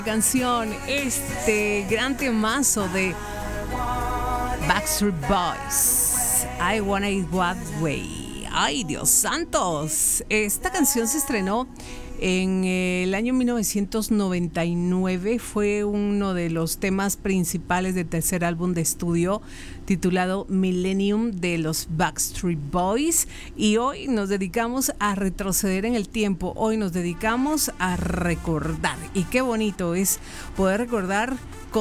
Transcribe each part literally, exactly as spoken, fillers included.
Canción, este gran temazo de Backstreet Boys, I Wanna It That Way. Ay, Dios santos, esta canción se estrenó en el año mil novecientos noventa y nueve, fue uno de los temas principales del tercer álbum de estudio titulado Millennium de los Backstreet Boys, y hoy nos dedicamos a retroceder en el tiempo, hoy nos dedicamos a recordar, y qué bonito es poder recordar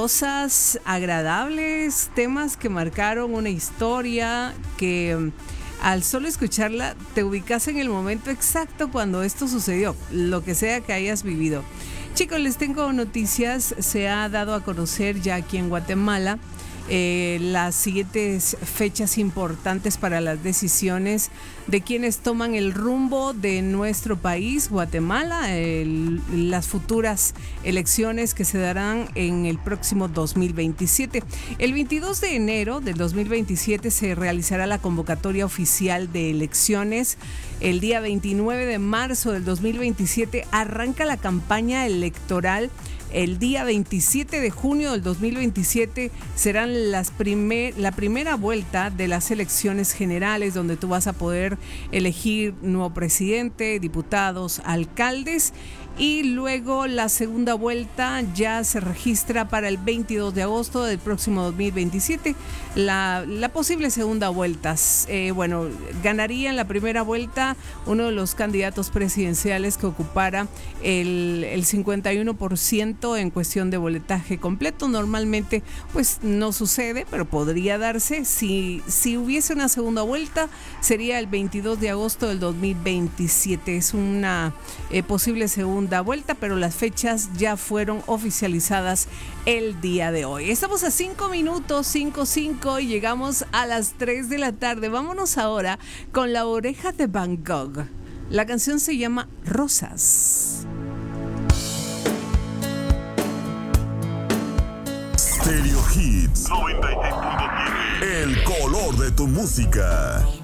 cosas agradables, temas que marcaron una historia, que al solo escucharla te ubicas en el momento exacto cuando esto sucedió, lo que sea que hayas vivido. Chicos, les tengo noticias. Se ha dado a conocer ya aquí en Guatemala eh, las siguientes fechas importantes para las decisiones de quienes toman el rumbo de nuestro país, Guatemala, el, las futuras elecciones que se darán en el próximo dos mil veintisiete. El veintidós de enero del dos mil veintisiete se realizará la convocatoria oficial de elecciones. El día veintinueve de marzo del dos mil veintisiete arranca la campaña electoral. El día veintisiete de junio del dos mil veintisiete serán las primer, la primera vuelta de las elecciones generales, donde tú vas a poder elegir nuevo presidente, diputados, alcaldes, y luego la segunda vuelta ya se registra para el veintidós de agosto del próximo dos mil veintisiete. La, la posible segunda vuelta, eh, bueno, ganaría en la primera vuelta uno de los candidatos presidenciales que ocupara el, el cincuenta y uno por ciento en cuestión de boletaje completo. Normalmente pues no sucede, pero podría darse. Si, si hubiese una segunda vuelta, sería el veintidós de agosto del dos mil veintisiete. Es una eh, posible segunda vuelta, pero las fechas ya fueron oficializadas el día de hoy. Estamos a cinco minutos, cinco cinco, y llegamos a las tres de la tarde. Vámonos ahora con La Oreja de Van Gogh. La canción se llama Rosas. Stereo Hits noventa y seis punto siete. El color de tu música.